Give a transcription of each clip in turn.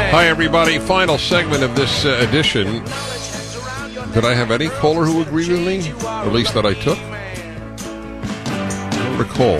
Hi, everybody. Final segment of this edition. Did I have any caller who agreed with me? Or at least that I took? I don't recall.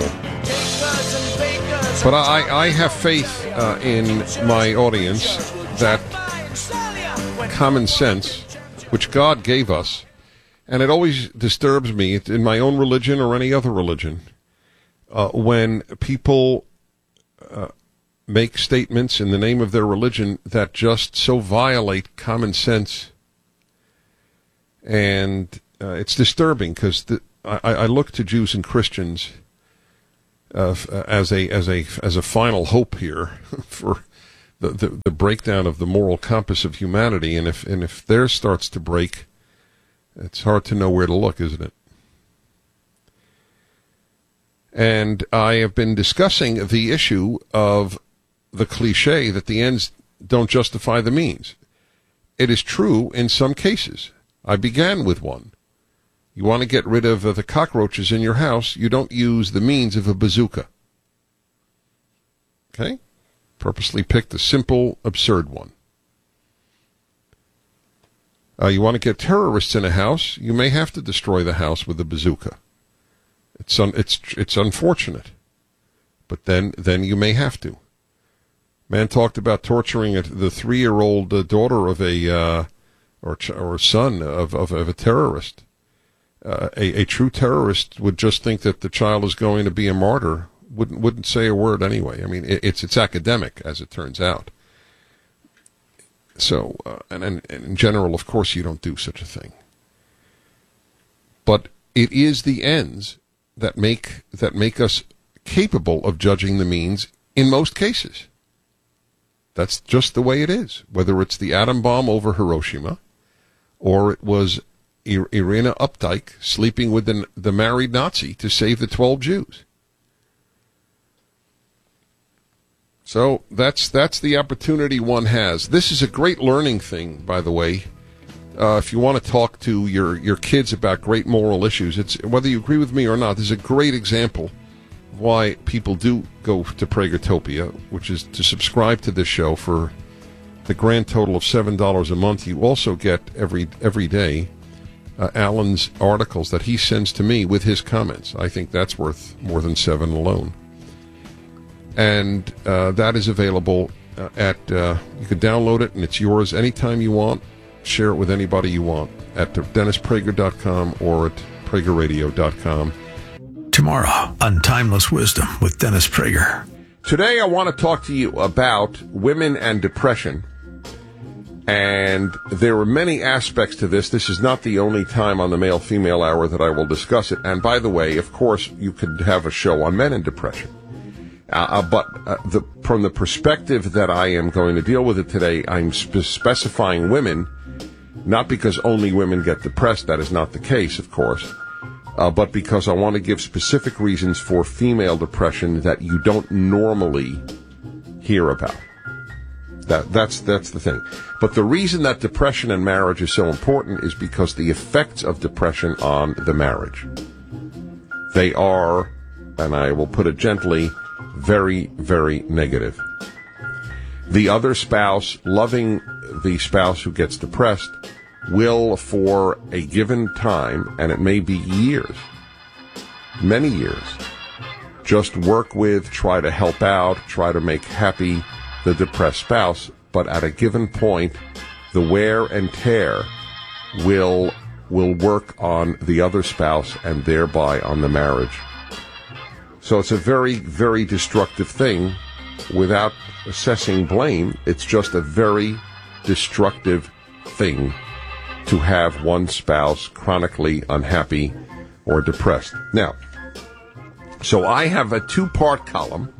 But I have faith in my audience that common sense, which God gave us, and it always disturbs me in my own religion or any other religion, when people make statements in the name of their religion that just so violate common sense. And it's disturbing because I look to Jews and Christians as a final hope here for the breakdown of the moral compass of humanity. And if theirs starts to break, it's hard to know where to look, isn't it? And I have been discussing the issue of the cliche that the ends don't justify the means. It is true in some cases. I began with one. You want to get rid of the cockroaches in your house, you don't use the means of a bazooka. Okay? Purposely picked a simple, absurd one. You want to get terrorists in a house, you may have to destroy the house with a bazooka. It's unfortunate, but then you may have to. Man talked about torturing the 3-year-old daughter of or son of a terrorist. A true terrorist would just think that the child is going to be a martyr. Wouldn't say a word anyway. I mean, it's academic, as it turns out. So, and in general, of course, you don't do such a thing. But it is the ends that make us capable of judging the means in most cases. That's just the way it is. Whether it's the atom bomb over Hiroshima, or it was Irina Updike sleeping with the married Nazi to save the 12 Jews. So that's the opportunity one has. This is a great learning thing, by the way. If you want to talk to your kids about great moral issues, it's whether you agree with me or not. This is a great example of why people do go to Pragertopia, which is to subscribe to this show for the grand total of $7 a month. You also get every day Alan's articles that he sends to me with his comments. I think that's worth more than $7 alone. And that is available you can download it, and it's yours anytime you want. Share it with anybody you want at DennisPrager.com or at PragerRadio.com. Tomorrow on Timeless Wisdom with Dennis Prager. Today I want to talk to you about women and depression. And there are many aspects to this. This is not the only time on the male-female hour that I will discuss it. And by the way, of course, you could have a show on men and depression. But from the perspective that I am going to deal with it today, I'm specifying women, not because only women get depressed. That is not the case, of course. But because I want to give specific reasons for female depression that you don't normally hear about. That's the thing. But the reason that depression and marriage is so important is because the effects of depression on the marriage. They are, and I will put it gently, very, very negative. The other spouse, loving the spouse who gets depressed, will, for a given time, and it may be years, many years, just work with, try to help out, try to make happy the depressed spouse, but at a given point, the wear and tear will work on the other spouse and thereby on the marriage. So it's a very, very destructive thing. Without assessing blame, it's just a very destructive thing to have one spouse chronically unhappy or depressed. Now, so I have a 2-part column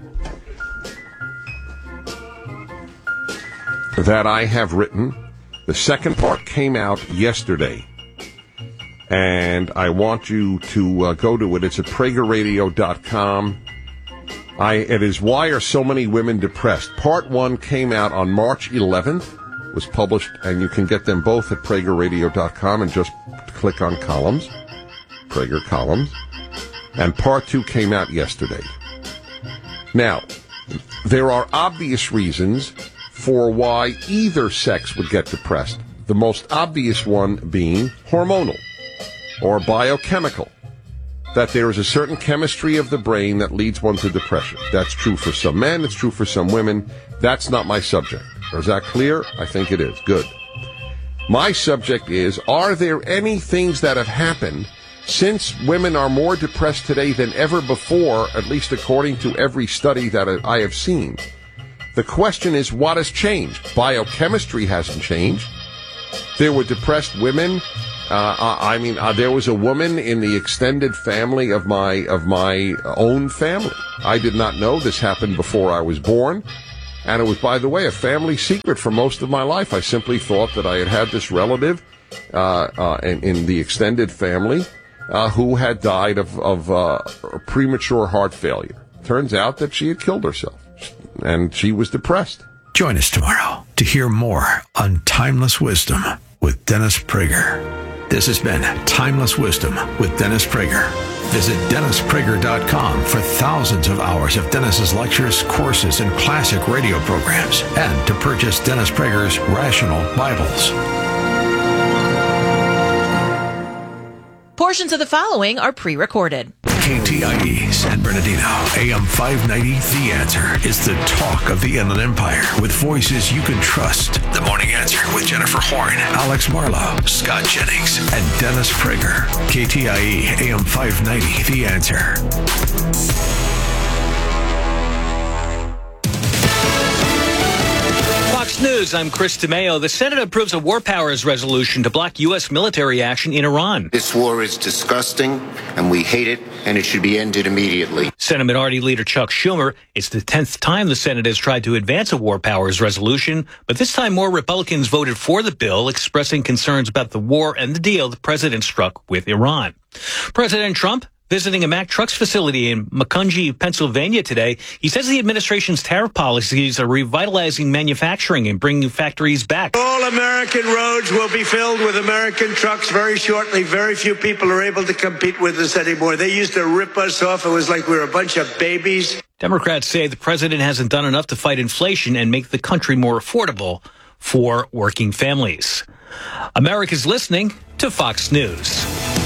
that I have written. The second part came out yesterday, and I want you to go to it. It's at PragerRadio.com. It is Why Are So Many Women Depressed? Part 1 came out on March 11th, was published, and you can get them both at PragerRadio.com and just click on columns, Prager columns. And Part 2 came out yesterday. Now, there are obvious reasons for why either sex would get depressed. The most obvious one being hormonal or biochemical. That there is a certain chemistry of the brain that leads one to depression. That's true for some men, it's true for some women. That's not my subject. Is that clear? I think it is. Good. My subject is, are there any things that have happened since women are more depressed today than ever before, at least according to every study that I have seen? The question is, what has changed? Biochemistry hasn't changed. There were depressed women. There was a woman in the extended family of my own family. I did not know this happened before I was born. And it was, by the way, a family secret for most of my life. I simply thought that I had this relative in the extended family who had died of premature heart failure. Turns out that she had killed herself, and she was depressed. Join us tomorrow to hear more on Timeless Wisdom with Dennis Prager. This has been Timeless Wisdom with Dennis Prager. Visit DennisPrager.com for thousands of hours of Dennis's lectures, courses, and classic radio programs, and to purchase Dennis Prager's Rational Bibles. Portions of the following are pre-recorded. KTIE San Bernardino, AM 590, The Answer is the talk of the Inland Empire with voices you can trust. The Morning Answer with Jennifer Horn, Alex Marlowe, Scott Jennings, and Dennis Prager. KTIE AM 590, The Answer. Fox News, I'm Chris DeMeo. The Senate approves a war powers resolution to block U.S. military action in Iran. This war is disgusting, and we hate it, and it should be ended immediately. Senate Minority Leader Chuck Schumer, it's the 10th time the Senate has tried to advance a war powers resolution, but this time more Republicans voted for the bill, expressing concerns about the war and the deal the president struck with Iran. President Trump visiting a Mack Trucks facility in Macungie, Pennsylvania today. He says the administration's tariff policies are revitalizing manufacturing and bringing factories back. All American roads will be filled with American trucks very shortly. Very few people are able to compete with us anymore. They used to rip us off. It was like we were a bunch of babies. Democrats say the president hasn't done enough to fight inflation and make the country more affordable for working families. America's listening to Fox News.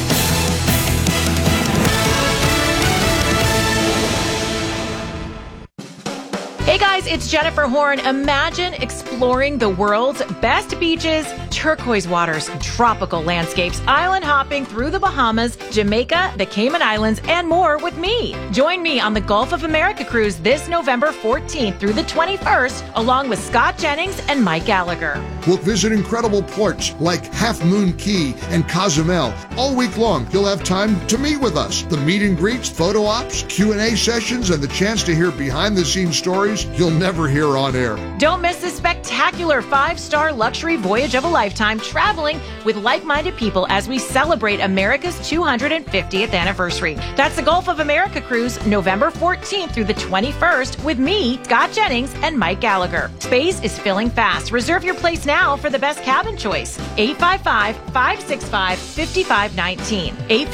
Hey guys, it's Jennifer Horn. Imagine exploring the world's best beaches, turquoise waters, tropical landscapes, island hopping through the Bahamas, Jamaica, the Cayman Islands, and more with me. Join me on the Gulf of America cruise this November 14th through the 21st, along with Scott Jennings and Mike Gallagher. We'll visit incredible ports like Half Moon Key and Cozumel. All week long, you'll have time to meet with us. The meet and greets, photo ops, Q&A sessions, and the chance to hear behind-the-scenes stories you'll never hear on air. Don't miss this spectacular 5-star luxury voyage of a lifetime traveling with like-minded people as we celebrate America's 250th anniversary. That's the Gulf of America cruise, November 14th through the 21st with me, Scott Jennings, and Mike Gallagher. Space is filling fast. Reserve your place now for the best cabin choice. 855-565-5519.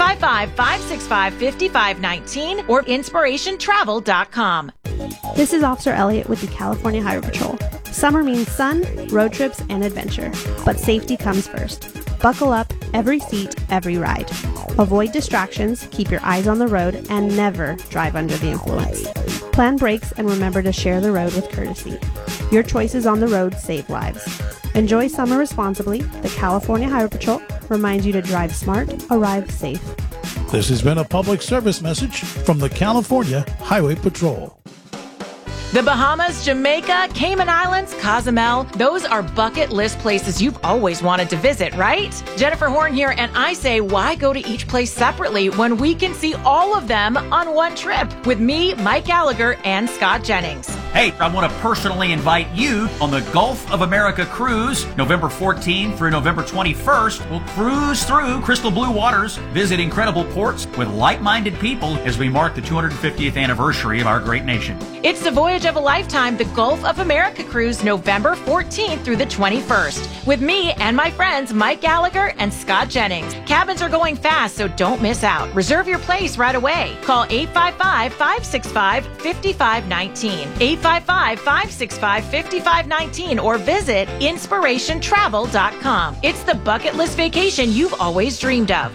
855-565-5519 or inspirationtravel.com. This is Officer Elliott with the California Highway Patrol. Summer means sun, road trips, and adventure. But safety comes first. Buckle up, every seat, every ride. Avoid distractions, keep your eyes on the road, and never drive under the influence. Plan brakes and remember to share the road with courtesy. Your choices on the road save lives. Enjoy summer responsibly. The California Highway Patrol reminds you to drive smart, arrive safe. This has been a public service message from the California Highway Patrol. The Bahamas, Jamaica, Cayman Islands, Cozumel, those are bucket list places you've always wanted to visit, right? Jennifer Horn here, and I say, why go to each place separately when we can see all of them on one trip with me, Mike Gallagher, and Scott Jennings? Hey, I want to personally invite you on the Gulf of America cruise, November 14th through November 21st. We'll cruise through crystal blue waters, visit incredible ports with like-minded people as we mark the 250th anniversary of our great nation. It's the voyage of a lifetime, the Gulf of America cruise, November 14th through the 21st, with me and my friends Mike Gallagher and Scott Jennings. Cabins are going fast, so don't miss out. Reserve your place right away. Call 855-565-5519. 855-565-5519 or visit inspirationtravel.com. It's the bucket list vacation you've always dreamed of.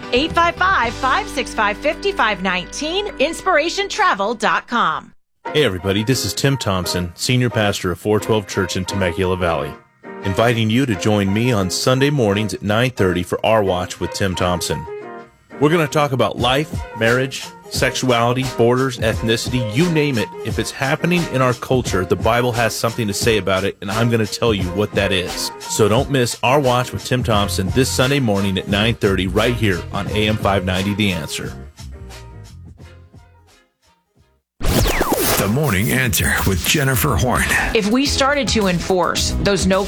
855-565-5519, inspirationtravel.com. Hey everybody, this is Tim Thompson, Senior Pastor of 412 Church in Temecula Valley, inviting you to join me on Sunday mornings at 9:30 for Our Watch with Tim Thompson. We're going to talk about life, marriage, sexuality, borders, ethnicity, you name it. If it's happening in our culture, the Bible has something to say about it, and I'm going to tell you what that is. So don't miss Our Watch with Tim Thompson this Sunday morning at 9:30 right here on AM 590 The Answer. The Morning Answer with Jennifer Horn. If we started to enforce those no